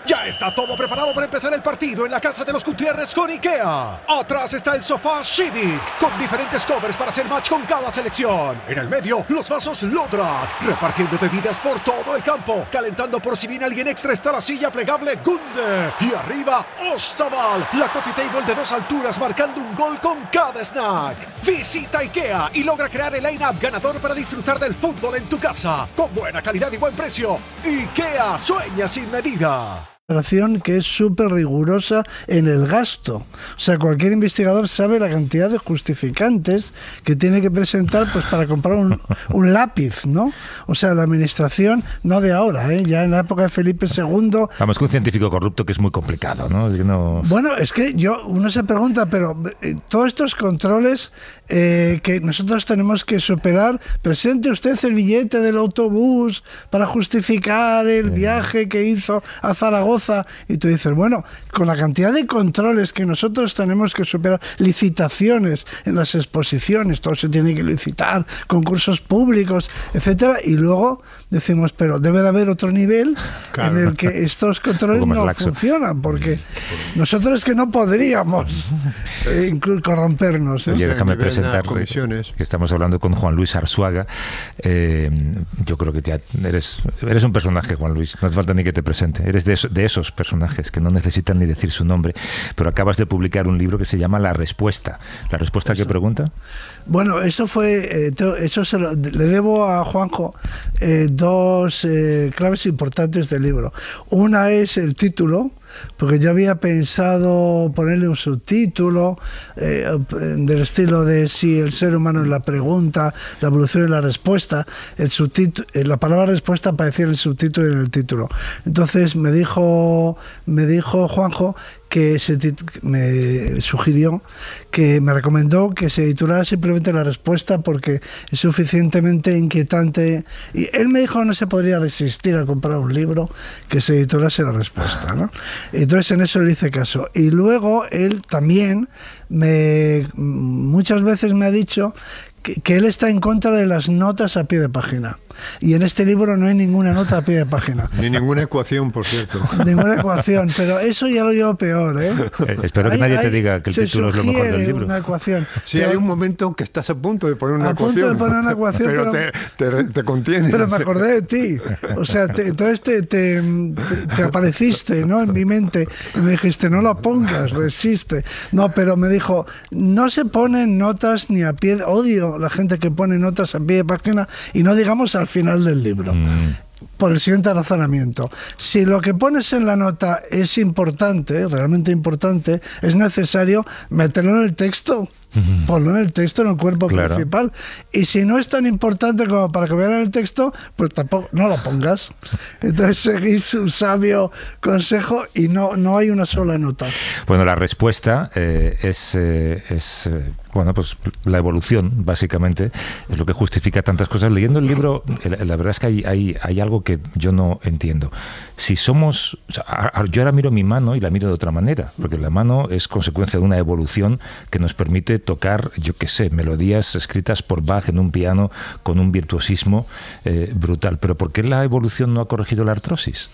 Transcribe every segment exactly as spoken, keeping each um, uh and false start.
Ya está todo preparado para empezar el partido en la casa de los Gutiérrez con IKEA. Atrás está el sofá Civic, con diferentes covers para hacer match con cada selección. En el medio, los vasos Lodrat, repartiendo bebidas por todo el campo. Calentando por si viene alguien extra está la silla plegable Gunde. Y arriba, Ostaval, la coffee table de dos alturas marcando un gol con cada snack. Visita IKEA y logra crear el line-up ganador para disfrutar del fútbol en tu casa. Con buena calidad y buen precio. IKEA, sueña sin medida. Que es súper rigurosa en el gasto. O sea, cualquier investigador sabe la cantidad de justificantes que tiene que presentar pues para comprar un, un lápiz, ¿no? O sea, la administración, no de ahora, ¿eh? Ya en la época de Felipe segundo... Vamos, que un científico corrupto que es muy complicado, ¿no? no... Bueno, es que yo, uno se pregunta, pero eh, todos estos controles eh, que nosotros tenemos que superar, presente usted el billete del autobús para justificar el viaje que hizo a Zaragoza. Y tú dices, bueno, con la cantidad de controles que nosotros tenemos que superar, licitaciones en las exposiciones, todo se tiene que licitar, concursos públicos, etcétera, y luego decimos, pero debe de haber otro nivel claro. en el que estos controles no laxo. funcionan, porque nosotros es que no podríamos eh, incluso corrompernos. ¿eh? Oye, déjame presentar que estamos hablando con Juan Luis Arzuaga. Eh, yo creo que ya eres, eres un personaje, Juan Luis, no hace falta ni que te presente, eres de, eso, de esos personajes que no necesitan ni decir su nombre, pero acabas de publicar un libro que se llama La Respuesta. ¿La Respuesta a qué pregunta? Bueno, eso fue, eh, eso se lo, le debo a Juanjo eh, dos eh, claves importantes del libro. Una es el título, porque yo había pensado ponerle un subtítulo eh, del estilo de si el ser humano es la pregunta, la evolución es la respuesta. El subtítulo, la palabra respuesta aparecía en el subtítulo y en el título. Entonces me dijo, me dijo Juanjo que se me sugirió, que me recomendó que se titulara simplemente La Respuesta porque es suficientemente inquietante. Y él me dijo que no se podría resistir a comprar un libro que se titulase La Respuesta, ¿no? Entonces en eso le hice caso. Y luego él también me muchas veces me ha dicho que, que él está en contra de las notas a pie de página. Y en este libro no hay ninguna nota a pie de página. Ni ninguna ecuación, por cierto. Ninguna ecuación, pero eso ya lo llevo peor, ¿eh? eh espero que hay, nadie te diga que el título es lo mejor del libro. Una ecuación. Sí, pero hay un momento en que estás a punto de poner una a ecuación. A punto de poner una ecuación, pero, pero te, te, te contienes. Pero me acordé de ti. O sea, te, entonces te, te, te, te apareciste, ¿no? En mi mente. Y me dijiste, no la pongas, resiste. No, pero me dijo, no se ponen notas ni a pie. Odio la gente que pone notas a pie de página y no digamos al final del libro. Mm. Por el siguiente razonamiento. Si lo que pones en la nota es importante, realmente importante, es necesario meterlo en el texto. Uh-huh. Ponlo en el texto, en el cuerpo claro. principal. Y si no es tan importante como para que vean el texto, pues tampoco, no lo pongas. Entonces seguís su sabio consejo y no, no hay una sola nota. Bueno, la respuesta eh, es, eh, es eh, bueno, pues la evolución, básicamente, es lo que justifica tantas cosas. Leyendo el libro, la verdad es que hay, hay, hay algo que yo no entiendo. Si somos... O sea, yo ahora miro mi mano y la miro de otra manera, porque la mano es consecuencia de una evolución que nos permite tocar, yo qué sé, melodías escritas por Bach en un piano con un virtuosismo eh, brutal. Pero ¿por qué la evolución no ha corregido la artrosis?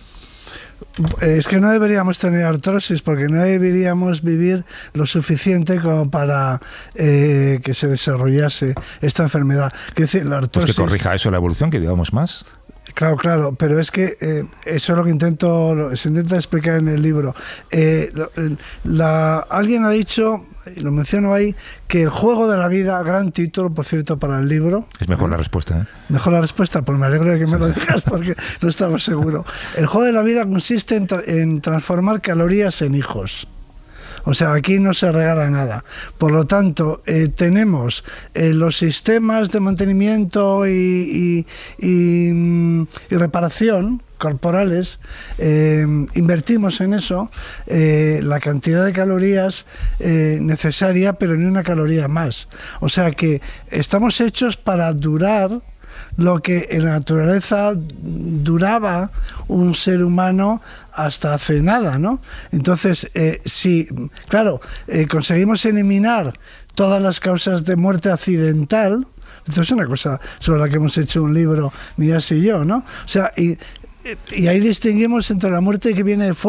Es que no deberíamos tener artrosis porque no deberíamos vivir lo suficiente como para eh, que se desarrollase esta enfermedad. Que decir, la artrosis... Pues que corrija eso la evolución, que vivamos más. Claro, claro, pero es que eh, eso es lo que intento, lo, se intenta explicar en el libro. Eh, la, alguien ha dicho, y lo menciono ahí, que el juego de la vida, gran título, por cierto, para el libro. Es mejor ¿eh? la respuesta, ¿eh? Mejor la respuesta, pues me alegro de que me lo digas porque no estaba seguro. El juego de la vida consiste en, tra- en transformar calorías en hijos. O sea, aquí no se regala nada. Por lo tanto, eh, tenemos eh, los sistemas de mantenimiento y, y, y, y reparación corporales, eh, invertimos en eso eh, la cantidad de calorías eh, necesaria, pero ni una caloría más. O sea que estamos hechos para durar lo que en la naturaleza duraba un ser humano hasta hace nada, ¿no? Entonces, eh, si, claro, eh, conseguimos eliminar todas las causas de muerte accidental, esto es una cosa sobre la que hemos hecho un libro, Mías y yo, ¿no? O sea, y, y ahí distinguimos entre la muerte que viene de fuera